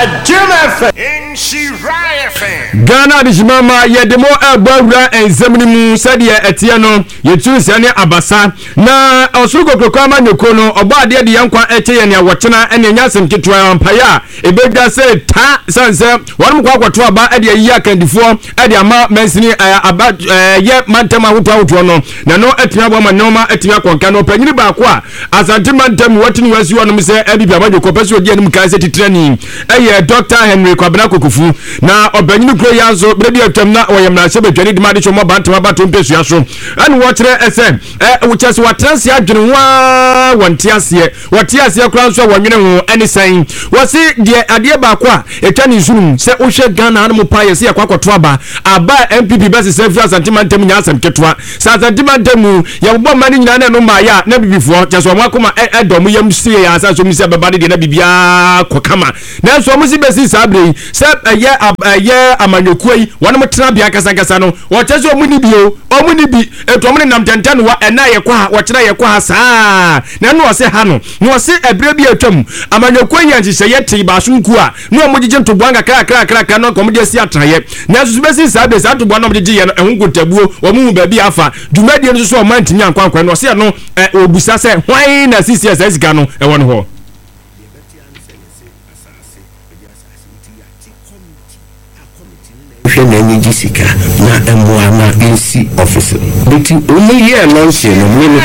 Ghana de Jimama Yedemo Abawra and Zemini Sadia Etiano, Yetusane Abasa, na Osugo Kokama Nukono, Oba de Yankwa Etiania Watana and Yasim Kitwa Empire, Ebeda said Ta Sansa, one Kwakwa ba Edia Yak and before Edia Ma Mensini about Yet Mantama Utono, Nano Etia Manoma Etia Kwankano Penny Bakwa, as Antimantem watching was you on Mr. Eddie Bamajo Copesso Yen Kazeti training, Dr. Henry Kwabana Kufu, na Obenyu Players, Baby of Temna or Yamna, Jenny Madison Mabantama Batum Pesuaso, and watch SM, which is what Transia Genua, one Tiasia, what Tiasia Cross or one any saying, was it the idea Bakwa, a Chinese Zoom, say Usha Ghana Animal Pie, see a Quaco Traba, a by MPP Bessie Selfias and Timantem Yasam Ketua, Sazantimantemu, Yabba Mani Nana no Maya, never before, just one Wakuma Edom, Yam as I said, Babadi, the Nabibia Kokama. Now, so Missy Bessie Sabri, Sep a year, Amanukui, one more Trabia Casacasano, what does your Munibio, or Munibi, a Tominam Tantanwa, and Nayaqua, what Nayaqua, sa. Nano say Hano, no say a baby of Tom, Amanukui and Sayeti Basunkua, no Mudijan to Banga Crack, no Comedia Tayet. Now, Bessie Sabri, out to one of the G and Uncle Tabu, or Moon Baby Alpha, do Median so Mountain Yanquan, no say no, Obusasa, why na CCS Gano, and one hole. Energy Sika na Mwana NC officer. But only year launch no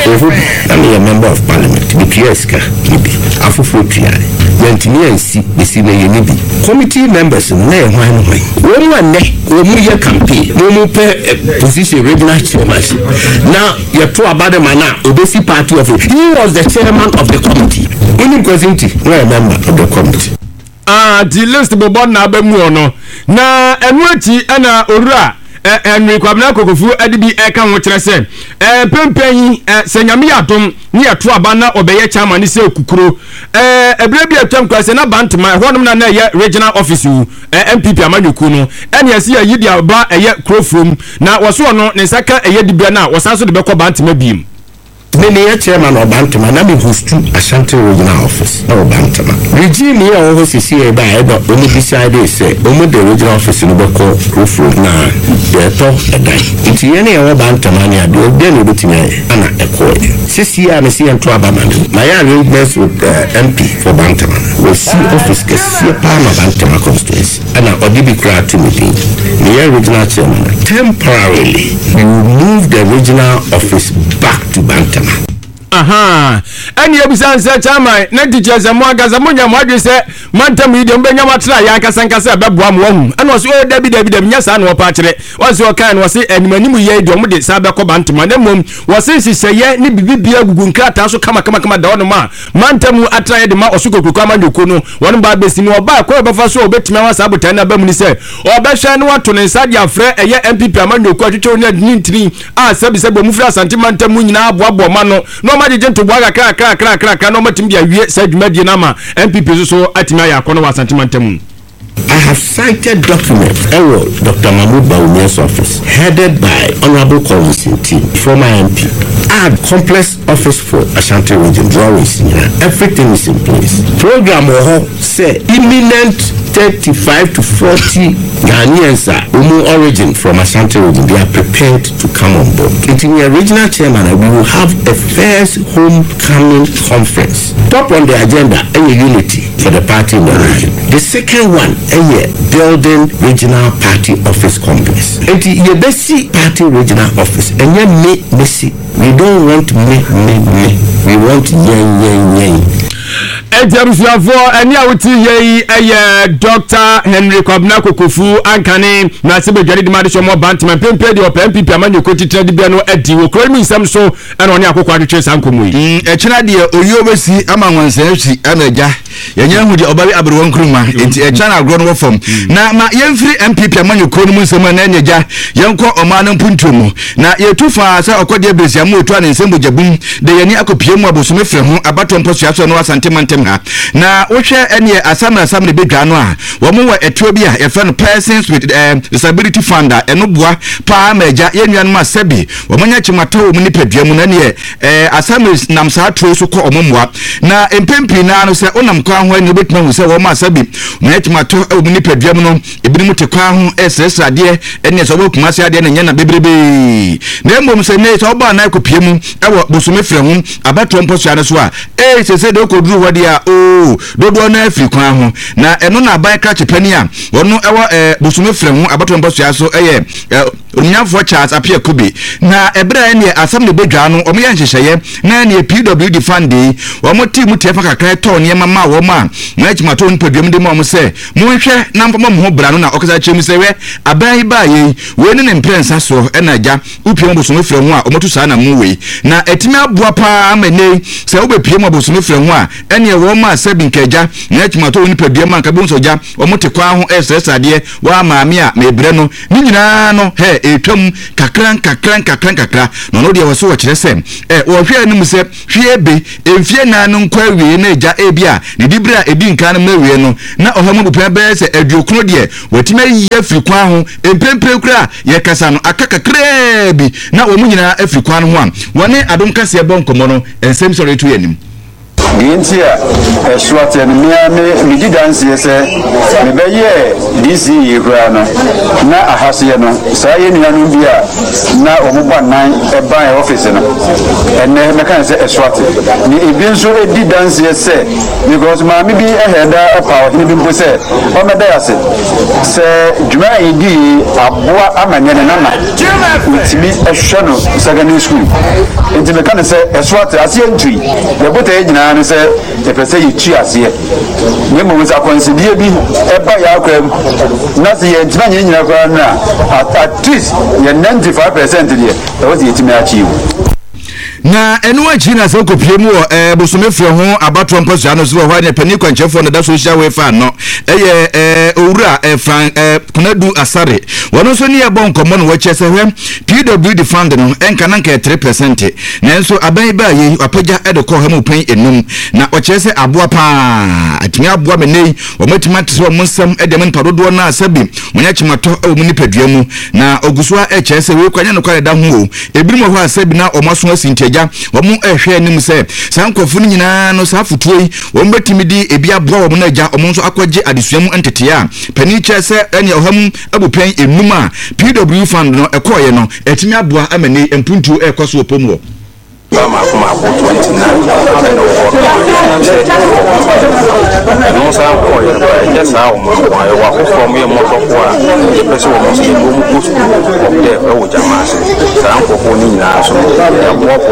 I'm a member of parliament. The Kieska Kibi Afufotria. Yantini NC Bisina Yenibi. Committee members na one way. One ne campaign. No position regional chairman. Now you're too about the mana Obesi party of it. He was the chairman of the committee. Only presenting no member of the committee. The list bobo na abemu no na enuachi na owura Henry Kwabena Kokofu adibi eka ho kire se pempen senyame yadom ne yato aba na obeye chairman se okukuro ebire bi atwam kwase na bantama honom na ye regional office MPP amanyuku no ene yesi ya yidi aba eye krofrom na woso no ne saka eye dibia na wosanso de bekọ bantama biem. Many chairman of Bantama, Nami host Ashanti regional office or Bantama. Regime here always is here by only beside this, only the regional office in Boko, Rufro, na the top a guy. It's any other Bantamania, do then with me, Anna Equa. Sisi and see and Trabaman. My arrangements with MP for Bantama. Will see office see a palm of Bantama constituency. And I Odibi crowd to meeting. The regional chairman temporarily we will move the regional office back to Bantama. Aha, and you be say chama na teachers amwaga zamunya mwadwe se mantam yi de mbenya matra ya kasankasa beboam won and was o David nyasa na opa kire was o kan was animanimu ye de omde sa be ko bantama na mom was siseye ni bibibia gugu nkrata so kama da won ma mantam atra ye de ma osukoko kwa mandoko no won ba besi ni oba ko be fa so obetime wa sabutan na bamuni se obehwe ni wato ne sadia afre eye MPP amandoko atwetwe ni adintiri a sabi bo mufra asante mantam nyina aboabo ma no Major to Waga crack, no matter said Medinama, MPP so Atimaya, Kono Santimantemu. I have cited documents, Dr. Mahmoud Bawumia's office, headed by Honorable Collins Team, former MP. I had complex office for Ashanti region drawings. Everything is in place. Program say imminent 35 to 40 Ghanaians are origin from Ashanti region. They are prepared to come on board. In the regional chairman, we will have a first homecoming conference. Top on the agenda, a unity for the party in the region. The second one, building regional party office complex. And the basic party regional office. And we don't want me. We want yen. Ejamsiafo eni awuti ye Dr. Henry Kwabena Kokofu ankane na sebe dwade di made shomo bantman pempe de opa MPP amanyoko titire de bia no adi wo kroni nsam so ena oni akokwa atwe sankomo yi echina de oyo besi ama wansan hwi anaja yenya hu de obari abrewo nkruma enti echana agro no fom na ma yemfiri MPP amanyoko no nsam na enyeja yenko omano mpuntumu na yetufa sa okode besi amoto ane nsem bojabum de yeni akopie mu abosome fre ho abatompo suaso no asante mantem FM ha na wohwɛ ɛne asam ne bedwa no a wɔn wɔ etuo bi a yɛfrɛ no persons with disability fund ɛno boa paa magya yɛnuanom asabi wɔn nya kyimata wɔ mu nipadua mu na ne asam nam saa tro so kɔ ɔmmoa na empempi na no sɛ onam kwa ho ne betuma hu sɛ wɔn asabi nya kyimata wɔ mu nipadua mu no ebinom te kwa ho ɛsrɛsradeɛ ɛne sɛ wɔn kumase adeɛ ne nya na bebrebe na mmom sɛ ne sɛ ɔba na ekopie mu ɛwɔ bosome frɛ ho abato mposo ane so a sɛ de koduru hɔ dia dodo na afiri kwa ho na ɛno na aban kra chepani a wɔno ɛwɔ bosome frɛ ho abato mposo so ɛyɛ onyamfo Charles Apia Kubi na ebra ne asam ne bedwa no ɔmo yɛ nhyehyɛyɛ na ne PWD fund ɔmo team tefa kakra tɔ ne mama wɔ ma na chimato no padwam de mo sɛ mo hwɛ na mpama mo ho bra no na ɔkasa kyerɛ sɛ wɛ aban ba yi we ne mprensa so ɛna agya upiem bosome frɛ ho a ɔmo to saa na mo wei na etimi aboa pa amene sɛ wo bepiem bosome frɛ ho a ɛne wɔ ma sɛbi nkagya na chimato no padwam anka bo nsogya ɔmo te kwa ho ɛsrɛsadeɛ wa maame a mebrɛ no ne nyinaa no etwam kakran no no de wɔ so wɔ kyerɛ sɛ wɔ hwɛ anim sɛ hwɛ be emfie na no nkwa wie na agya ebia ne dibra edi nkan no mawie no na ɔhamu bupɛ bɛ sɛ aduokuno deɛ wɔtime yɛ afiri kwa ho empempe kura yɛ kasa no akakakra bi na wɔn nyinaa afiri kwa no ho a wɔne adom kase bɔ nkɔmɔ no ensɛm sɔre to yanim Gintia, Swat and me did dance, yes, maybe DC Rano, na a Hasiano, Sayan Yanubia, na Omuba 9, a by office, and then I can say a Swat. Eventually did dance, yes, because mammy be a head of power, he been said, on the day, say, Juma Idi, Abua Amanyanama, which means a shadow, secondary school. Into the kind of say a Swat, a entry, the boat agent. Say the person you cheers here. You must consider be a buy our nothing in at least 95% here. That was the ultimate achieve. Na enu achi na se kopie mu bosome frɛ ho abato mposo ano so hɔ ne pani kwanchefo no da social welfare no owura Frank Kunadu Asare wono so ne yɛbɔ nkɔmɔ no wɔkyɛ sɛ hwɛ PWD fund no enka na nka 3% na nso aban ba yi apagya de kɔ ha mu pen enum na ɔkyɛ sɛ aboa pa atumi aboa menei wɔmatima te sɛ wɔn nsɛm de men padodo na asabi wɔnya chimato mu nipadua mu na ogusua kyɛ sɛ we kwanya no kware da ho o ebirim hɔ asabi na ɔmaso asinti wɔn ehwɛ anim sɛ sankɔfo no nyinaa no saa fotuo yi wɔn betimi di ebi aboa wɔn na agya wɔn nso akɔgye adesua mu entete a pani kyɛ sɛ ɛne ɔham abupen enum a PW fund no ɛkɔɔyɛ no etimi aboa amane mpuntu ɛkɔ so opom wɔ Mama from our 29 no sound for just how I walk from your motor the person almost go school up there oh Jamas sound for pony now so walk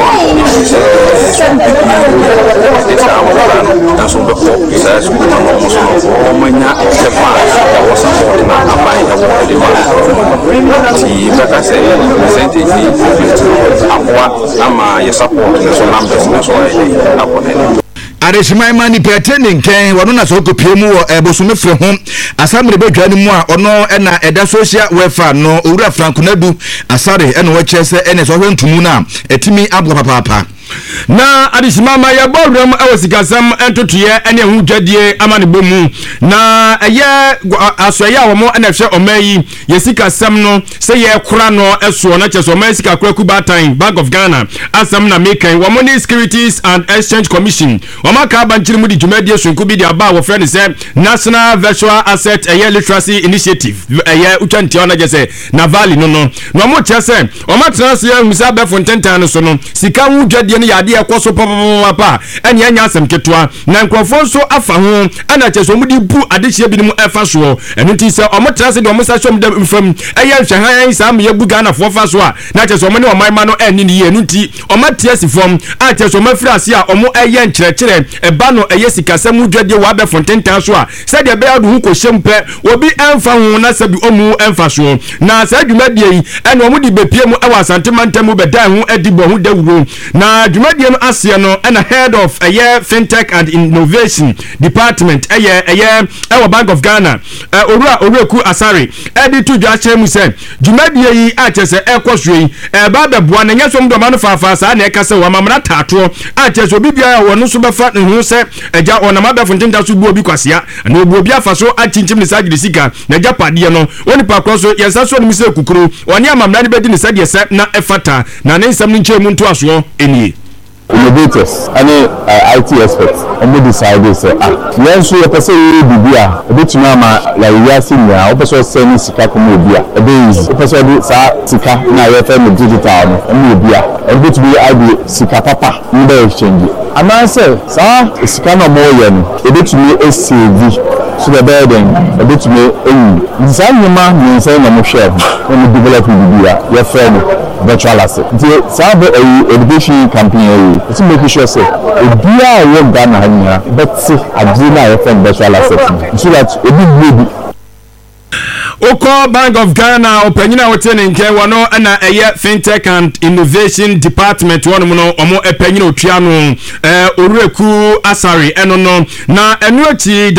it's our so before says manya the pass was supporting a buy your support so numbers so Arishimai mani peteni nken wano na soko piemu wo bosome frɛ ho asamre bedwa ni mu a ono na eda social welfare no owura Frank Kunadu Asare ene wo kyerɛ sɛ ene so hwentumu na etimi abwa papa na adisimama ya bawram awasikasam entotoye ene hu dwadie amane bomu na eye asoya wo mo na hwe omayi yesikasam no se ye kora no eso na cheso omayi sika kora kubatan Bank of Ghana asam na mekan wo money securities and exchange commission wo maka banchiri mu di dwumadie sunku bi di aba wo friend se national virtual asset literacy initiative utwanti ona jese na valley no mo chese o matena se musa be fontentan no so no sika hu dwadie ne yade ekoso papa ene anya asem ketwa na nkrofo so afa ho ana cheso mu di bu adehye bi mu efa so eno ti se o motra se de o musa som dem mfam hwehan sam ye bu Ghana fo fa so a na cheso mo ne o maima no eni ne ye eno ti o matia si fom a cheso mafiri ase a o mo eye nkyerɛkyerɛ eba no eye sikasam dwadie wa be fontentan so a se de be adu hu ko hyempe obi emfa ho na sabi omu emfa so na sa dwumadie yi ene o mu di bepie mu ewa santemantam be dan ho adibo ho dawuro na dwumadie no aseɛ no ɛna head of fintech and innovation department ɛwɔ Bank of Ghana Oreku Asare ɛde to dwa kyerɛ mu sɛ dwumadie yi a kyerɛ sɛ ɛkɔ so yi ɛba bɛboa na nyɛ so mdɔma no faafa saa na ɛka sɛ wɔamamra taatoɔ a kyerɛ sɛ obi biara wɔno nso bɛfa ne ho sɛ agya ɔnam abɛfo ntenta so bu obi kwasea na obu obi afa so akyinkyim ne saa gyere sika na agya padeɛ no wɔne pa korɔ so yɛnsa so ne mu sɛ kukuro ɔne amamra no bɛdi ne sɛdeɛ sɛ na ɛfata na ne nsɛm no nkyɛn mu ntoasoɔ ɛnie innovators any IT experts and decide say yẹn nso yẹ pẹsẹ yẹ bibi a ebitumi ama la yẹ ase nia o pẹsẹ ọsẹ ni sika kọmọ obi a ebe easy o pẹsẹ ọdi saa sika na yẹ fẹ no digital no ẹmu obi a ebitumi adi sika papa ndẹ exchange anaasẹ saa sika na ọmọ yẹ no ebitumi esave so the burden ebitumi eyi nsa nyima nsa na mo hwẹ no develop bibi a yẹ fẹ no virtual asset the sabe education campaign it's making sure say ebia wo Ghana hanya but adina yɛ fɛ virtual asset so that ebi maybe Oko Bank of Ghana opanyina wote ne nke wono na fintech and innovation department wono no omo epanyina otua no Oreku Asare eno no na enu achi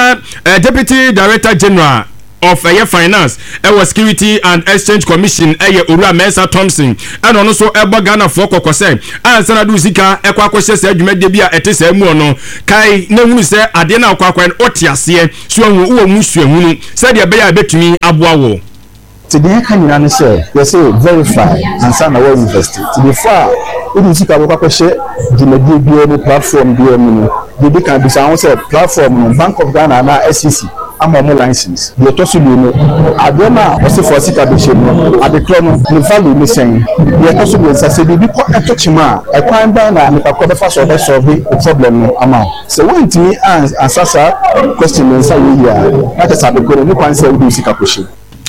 deputy director general of finance security and exchange commission Owura Mensa Thompson and ono so eba Ghana for kokose ansa na do sika akwakohye se adwumade bia etese mu ono kai na hunu se ade na akwakwan otiase so hu wo mu suahunu se de be ya betumi aboa wo today kan nyina ne say you say verify ansa na we invest to be far we sika akwakohye dwumade bia ni platform bia mu no de kan bi sa say platform no Bank of Ghana na SEC amamo license the tosu no adema ose for sika be shemo adekro no the value ni sen the tosu be say bi ko etochima e kwan ba na me kakọ be fa so be solve the problem no ama so when timi answer question no say we ya that is adekro no kwan say we sika ko she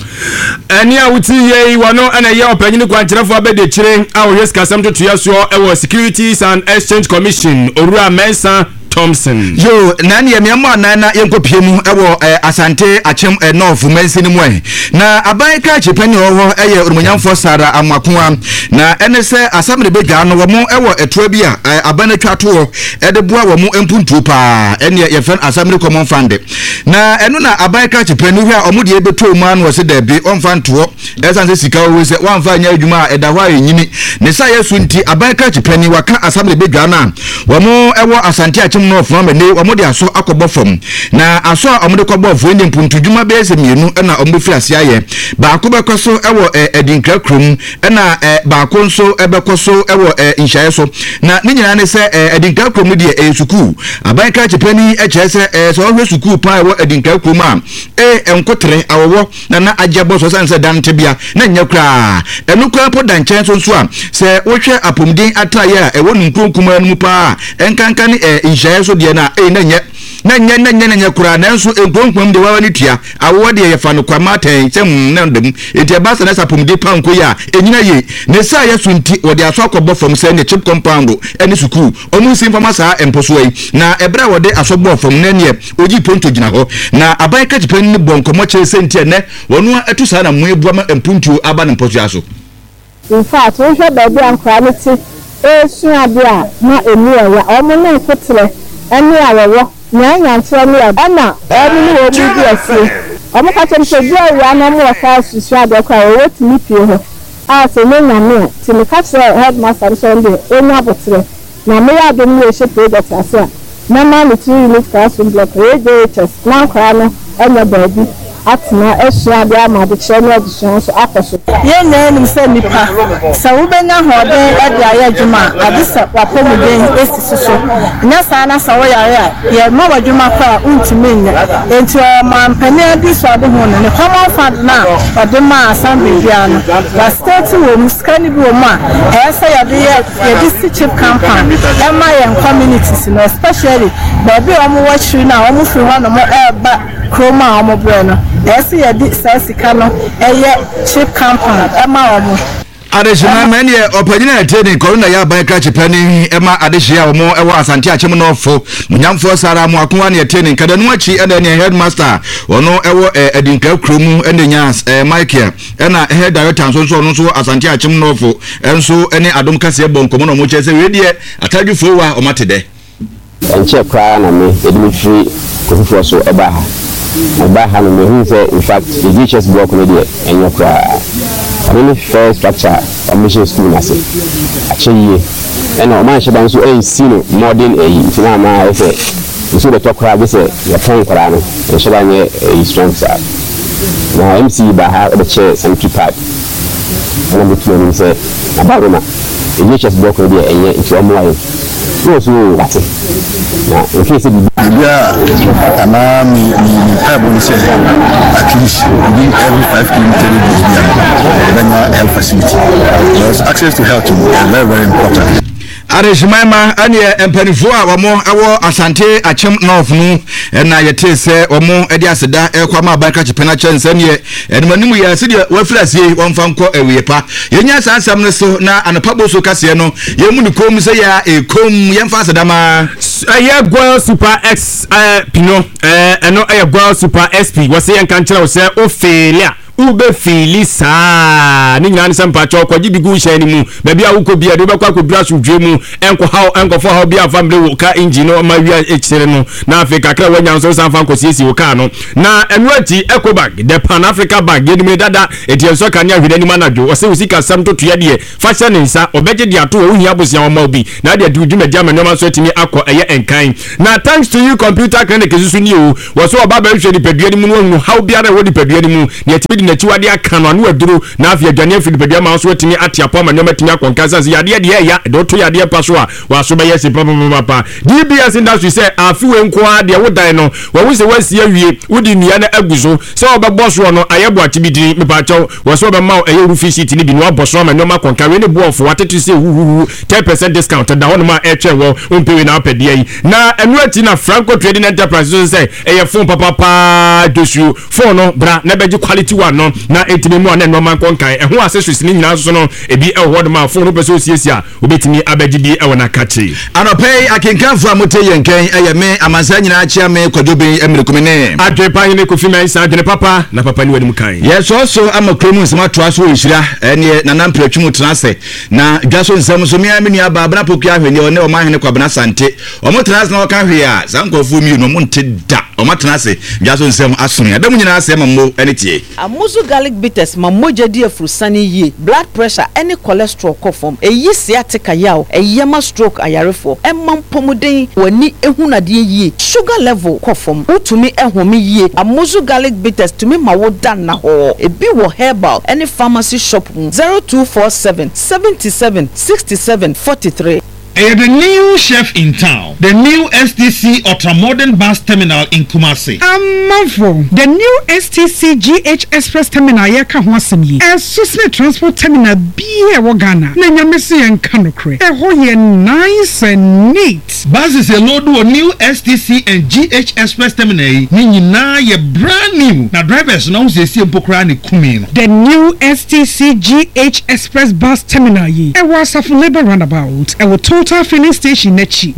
Eni awuti ye wano ana ye opanyini kwankyerefo abede kyire a wo yes kasam to yaso e Securities and Exchange Commission Owura Mensa Thompson yo nani ya miamwa na yenkopie mu ewo Asante Achem North Mensi ni mwe na aban ka chepani owo eye orumanyamfo Sara Amakoa na enese asamre bega no wo ewo eto bi a aban atwato ede boa wo empuntu pa ene ye fen asamre common fund na eno na aban ka chepani hwa omude ebeto mu anu se da bi onfanto esanse sika wo se wanfa nya adwuma eda hwa enyini ne sa yesu nti aban ka chepani waka asamre bega na wo ewo Asante Achem no from me omode aso akobọ fam na aso omode kobọ fo ndi mpuntudwuma be ese mienu na omofiri ase aye ba akobekọ ewo edinkra krom na ba akonso ebekoso ewo nhyae so na ne nyina ne se edinkra krom de suku abanka chepani echese so ohwe suku pa ewo edinkra krom a enkotre awowo na ajabo so sanse dantebia na nyakra enukra po danchen so a se wohwe apomdin atraye a ewo nkunkum anu pa enkankan nhyae so de na na kura nanso enkonkom de wawani tua awo de ye fa no kwama ten sem na ndem enti abasa na sapomde panko ya enyina ye ne sa ya sunti wo de aso akobọ fam se ne chip compound eni suku omu simfama sa emposo yi na ebra wo de aso bọ fam na ne oji ponto gina ho na aban ka jipan ni bonkomo che senti ne wonu atu sa na mu ebu ama empuntu aba ne mposo aso in fact we hwe ba bi ankra ne ti esuade a na emu ya omo na nkotre eni awewo nya ntre ni ana eni ni obi di ase omo ka chen se bia ya na mo ka susuade kwa wo timi pie ho a se me nya me ti me ka se headmaster so nde eni abotre na me ya do mi ehye project ase na ma le 3 unit classroom block JHS na kwa no enya baabi atna esuade amade chene addition so akoso ye na nim se nipa sa wo benya hode ade aye djuma adisa wapomuden esisi so na sa na sa wo yare ye ma wadjuma kwa untimi nya enti ma mpani adi so ade ho ne common fund na ode ma assembly bia no wa state wo muskani bi wo ma esa ye district chief campaign e ma ye communities no especially baby omo wa chiri na omo fi ho no mo eba kroma omo bro no esi ya di sasika no eye chip campaign ema omo Adeshima many opinion attending Corona Yabai Kachipani, Emma Adeshia, or more Ewa Santia Chimonofo, Munyamfo Sara Mwakwani attending Kadanwachi and then headmaster, or no Ewa Edinka Krumu and the Yas, Mike, and I head director and so Asantia Chimonofo, and so any Adam Cassia Boncomono, which is a radio, I tell you for or Matide. And check crying on me, Edmitri, Kofuso Obaha. Obaha, who said, in fact, the teachers block radio and your cry. Really fair structure of mission school as actually and our man should also a senior modern a cinema so the talk crowd is a point for and should I a strong side. Now MC by the chairs and keep out. And I'm between say about Roma. The just block radio and yet it's your mind. No, so that's it. Now, in case it yeah, and at least within every 5 kilometers, then health facility. Because access to health is very, very important. Arishmama anya empanifua wamo ewo Asante Achem North nu na yete se omo edi aseda ekwama banka chipena chense ye enmanimu ya sidi waflasie wamfanko ewepa yenya sansam ne so na anapabo so kase no yemu ni kom se ya ekom yemfa aseda ma aye Goil Super X pino eno aye Goil Super SP wose yenka nkyere wo se o failure ube filisa ni nyane sampa cho kwaji bigu hye ni mu ba bia wo ko bia de obekwa ko bia sudwe mu enko for how bia family wo ka engine no ma wia echire no na Africa kra wanya nso sanfa ko siesi wo ka no na enwati Ecobag the Pan Africa bag yedime dada etienso ka ne ahwede ni manajo wo se usika sam to toya de fashion ne nsa obeje de ato wo hia bosia wo ma obi na de adu dwuma dia manoma so etimi akọ eye enkan na thanks to you computer clinic susu ni o wo so oba ba hwe di padua ni mu no how bia na wo di padua ni mu ne etimi nachiwade aka no anu aduru na afia dwane afidipedua ma so timi atiapo ma nyoma timi akonkansa se yade ya do to yade paso a waso ba yesi papa DBS industry say afiwe nko ade wodan no wo se wasi awie wodi nua na aguzo se obebo so no ayebo atibidi mepacho waso be ma eye rufi sheet ni bi no aboso ma nyoma konka we ne buofo watetu se 10% discount da hono ma eche wo ompewe na apede yi na enuati na Franco Trading Enterprise so say eye phone papa dosu phone no bra na beji quality one no na etimi mu na no man konkan eho accessories ni nyina so no ebi ehod ma phone no pese osiesia obetimi abegidi ewo na kachi anopay akinkanfo amote yenken eye me amansa nyina achia me kwadobe emrekomene adwepa hene kofi mensa adwene papa na papa ni wani mukan yes also amakromu nsema toa so ohira ene na nampretwum tenase na dwaso nsam so me amini aba abna pokua hwene one o ma hene kwabna sante o mo tenase na o ka hwe a sankofu mi no mo nte da o ma tenase dwaso nsam asono adam nyina ase mammo ene tie amuzu garlic bitters mamoja di afrusani yi blood pressure any cholesterol kofom eyi sciatica yaw eyema stroke ayarefo emam pomuden wani ehunade yi sugar level kofom utumi ehome yi amuzu garlic bitters tumi mawoda na ho ebi wo herbal any pharmacy shop 0247 77 67 43. The new chef in town, the new STC Ultra-Modern Bus Terminal in Kumasi. Amafo, the new STC GH Express Terminal yeka ho asem yi. Susme Transport Terminal biye wo Ghana. Na nyamese yen kanokre. Ho ye nice and neat. Buses a load of new STC and GH Express Terminal ni nyina ye brand new. Na drivers na use si empokra ni kumi no. The new STC GH Express Bus Terminal yi. Was a labor roundabout. Total filling station nechi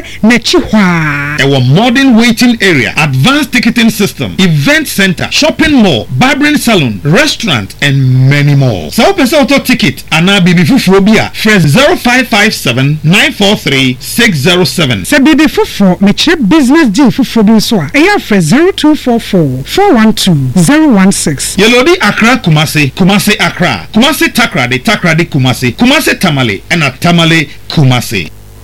hwa. Our modern waiting area, advanced ticketing system, event center, shopping mall, barbering salon, restaurant, and many more. So person auto ticket and now BB Fufrobia. Fresh 0557 943 607. Se BB Fufro meche business deal Fufrobi so a. Eya fresh 0244 412 016. Yelodi Accra Kumasi, Kumasi Accra, Kumasi Takrade, Takrade Kumasi, Kumasi Tamale, and a Tamale Kumasi.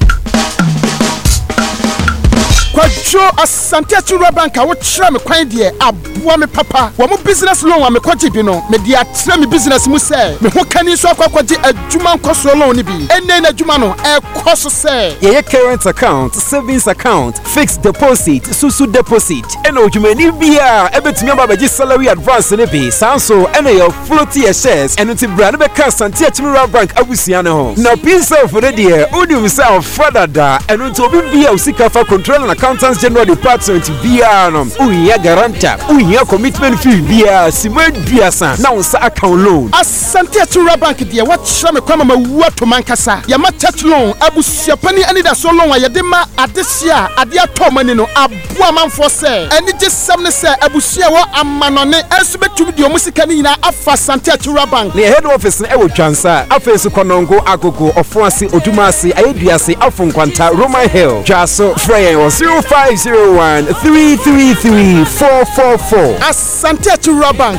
Kwajo Asante Chura Bank a wotra me kwan de aboa me papa wo mo business loan wa me kwaji bi no me dia tra me business mu se me ho kani so akwaji adwuma nkoso loan ni bi enne na adwuma no ekoso se ye current account, savings account, fixed deposit, susu deposit eno adwumani bia ebetumi abaji salary advance ne bi sanso eno your floaty shares eno ti brand be ka Asante Chura Bank abusia ne ho na piece of the dia udi himself father da eno to bi bia usika fa control na accountants general department biara no uhia guarantor uhia commitment fee biara sima duasa na unsa account loan asante atura bank de wakyerɛ me kwama mawu ato mankasa ya ma church loan abusuapani ani da so loan ayede ma adesia ade atɔ mani no aboa manfo sɛ ani gye sam ne sɛ abusua wɔ amanɔne enso betumi de omusika ni nyina afa asante atura bank ne head office na ɛwɔ twansa afesu konongo agogo ofoase odumase ayeduase afonkwanta Roman Hill Jaso Freya 0501 333 444 asante atura bank